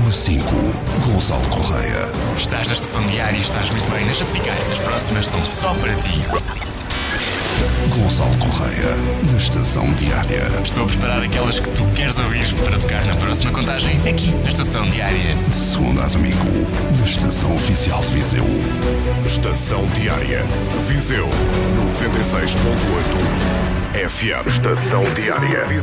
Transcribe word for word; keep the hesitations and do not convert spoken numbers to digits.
quatro a cinco, Gonçalo Correia. Estás na estação diária e estás muito bem. Deixa-te ficar. As próximas são só para ti. Gonçalo Correia, na estação diária. Estou a preparar aquelas que tu queres ouvir para tocar na próxima contagem aqui na estação diária. De segunda a domingo, na estação oficial de Viseu. Estação Diária. Viseu noventa e seis ponto oito F M. Estação Diária.